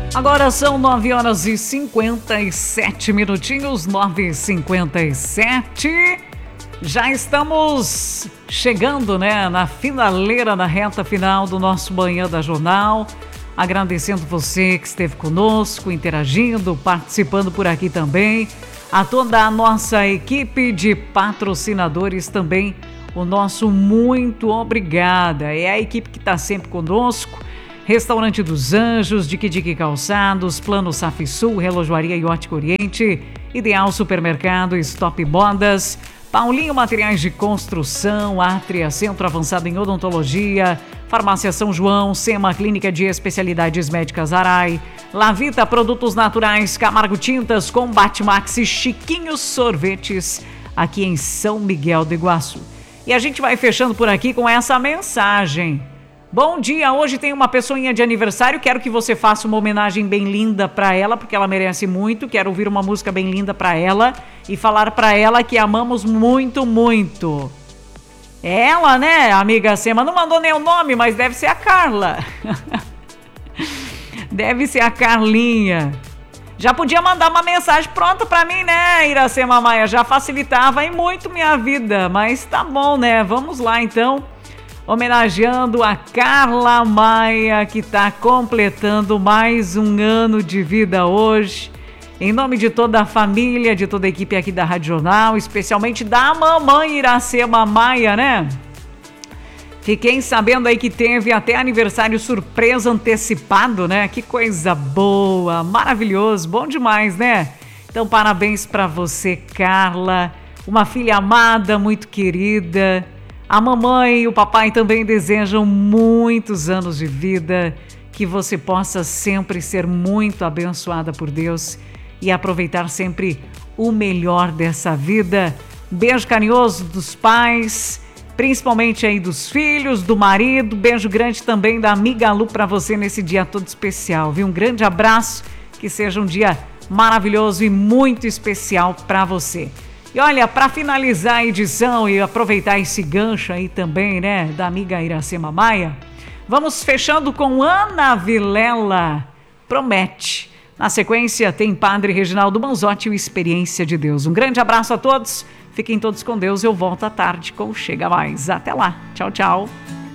Agora são 9 horas e 57 minutinhos, 9h57. Já estamos chegando, né, na finaleira, na reta final do nosso Manhã da Jornal. Agradecendo você que esteve conosco, interagindo, participando por aqui também. A toda a nossa equipe de patrocinadores também, o nosso muito obrigada. É a equipe que está sempre conosco. Restaurante dos Anjos, Dique Calçados, Plano Safisul, Relojoaria Iote Oriente, Ideal Supermercado, Stop Modas, Paulinho Materiais de Construção, Átria, Centro Avançado em Odontologia, Farmácia São João, SEMA Clínica de Especialidades Médicas Arai, Lavita Produtos Naturais, Camargo Tintas, Combate Max e Chiquinhos Sorvetes, aqui em São Miguel do Iguaçu. E a gente vai fechando por aqui com essa mensagem. Bom dia, hoje tem uma pessoinha de aniversário, quero que você faça uma homenagem bem linda para ela, porque ela merece muito, quero ouvir uma música bem linda para ela e falar para ela que amamos muito, muito. É ela, né, amiga Sema? Não mandou nem o nome, mas deve ser a Carla. Deve ser a Carlinha. Já podia mandar uma mensagem pronta para mim, né, Iracema Maia? Já facilitava e muito minha vida, mas tá bom, né? Vamos lá, então. Homenageando a Carla Maia, que está completando mais um ano de vida hoje. Em nome de toda a família, de toda a equipe aqui da Rádio Jornal, especialmente da mamãe Iracema Maia, né? Fiquei sabendo aí que teve até aniversário surpresa antecipado, né? Que coisa boa, maravilhoso, bom demais, né? Então, parabéns para você, Carla, uma filha amada, muito querida. A mamãe e o papai também desejam muitos anos de vida, que você possa sempre ser muito abençoada por Deus e aproveitar sempre o melhor dessa vida. Beijo carinhoso dos pais, principalmente aí dos filhos, do marido. Beijo grande também da amiga Lu para você nesse dia todo especial, viu? Um grande abraço, que seja um dia maravilhoso e muito especial para você. E olha, para finalizar a edição e aproveitar esse gancho aí também, né, da amiga Iracema Maia, vamos fechando com Ana Vilela, Promete. Na sequência tem Padre Reginaldo Manzotti e o Experiência de Deus. Um grande abraço a todos, fiquem todos com Deus, eu volto à tarde com Chega Mais. Até lá, tchau, tchau.